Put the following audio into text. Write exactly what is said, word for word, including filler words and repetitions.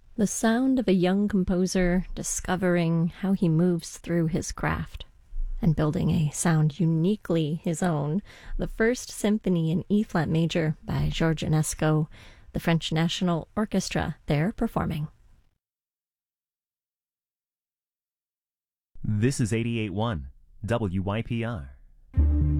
The sound of a young composer discovering how he moves through his craft and building a sound uniquely his own. The First Symphony in E-flat major by Georges Enesco, the French National Orchestra there performing. This is eighty-eight point one W Y P R.